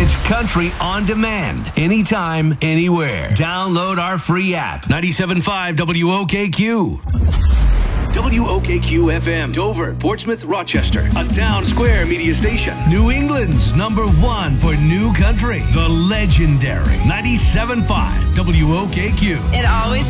It's country on demand, anytime, anywhere. Download our free app. 97.5 WOKQ. WOKQ FM, Dover, Portsmouth, Rochester. A Town Square media station. New England's #1 for new country. The legendary 97.5 WOKQ. It always